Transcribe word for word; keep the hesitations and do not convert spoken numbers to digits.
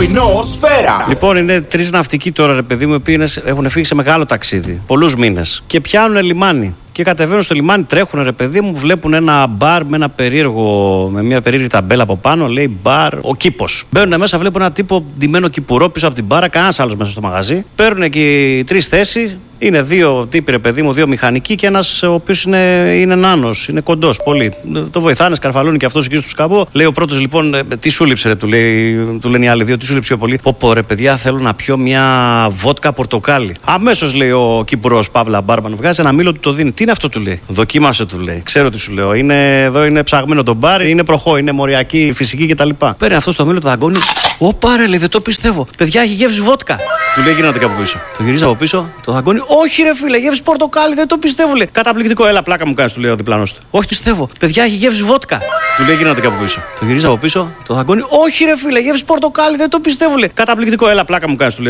Πρωινό Σφαίρα. Λοιπόν, είναι τρεις ναυτικοί τώρα, ρε παιδί μου, οι οποίοι έχουν φύγει σε μεγάλο ταξίδι, πολλούς μήνες, και πιάνουν λιμάνι. Και κατεβαίνουν στο λιμάνι, τρέχουν, ρε παιδί μου, βλέπουν ένα μπαρ με ένα περίεργο, με μια περίεργη ταμπέλα από πάνω, λέει μπαρ ο Κήπος. Μπαίνουν μέσα, βλέπουν ένα τύπο ντυμένο κυπουρό πίσω από την μπάρα, κανένας άλλος μέσα στο μαγαζί. Παίρνουν εκεί τρεις θέσεις. Είναι δύο τύποι, ρε παιδί μου, δύο μηχανικοί και ένας ο οποίος είναι, είναι νάνος, είναι κοντός πολύ. Το βοηθάνε, σκαρφαλώνει και αυτός εκεί στο σκαμπό. Λέει ο πρώτος, λοιπόν, τι σου λείψε, ρε, του, λέει, του λένε οι άλλοι δύο, τι σου λείψε πολύ. Πω πω, ρε παιδιά, θέλω να πιω μια βότκα πορτοκάλι. Αμέσως, λέει ο Κύπρος Παύλα Μπάρμαν, βγάζει ένα μήλο, του το δίνει. Τι είναι αυτό, του λέει. Δοκίμασε, του λέει. Ξέρω τι σου λέω. Είναι, εδώ είναι ψαγμένο το μπαρ, είναι προχώ, είναι μοριακή, φυσική κτλ. Παίρνει αυτό το μήλο, το δαγκώνει. Ω, πάρε, λέει, δεν το πιστεύω. Παιδιά, έχει γεύση βότκα. Του λέει, γίνατε κάπου πίσω. Το γυρίζει από πίσω, το δαγκώνει. Όχι, ρε φίλε, γεύση πορτοκάλι, δεν το πιστεύω, λέει. Καταπληκτικό, έλα, πλάκα μου κάνει, του λέει ο διπλανός του. Όχι, πιστεύω. Παιδιά, έχει γεύση βότκα. Του λέει, γίνατε κάπου πίσω. Το γυρίζει από πίσω, το δαγκώνει. Όχι, ρε φίλε, γεύση πορτοκάλι, δεν το πιστεύω, λέει. Καταπληκτικό, έλα, πλάκα μου κάνει, του λέει.